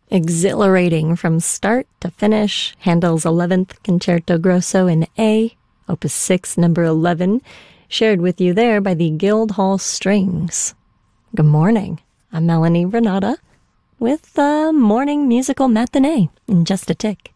Exhilarating from start to finish, Handel's 11th Concerto Grosso in A, Opus 6, number 11, shared with you there by the Guildhall Strings. Good morning. I'm Melanie Renata with the Morning Musical Matinee in just a tick.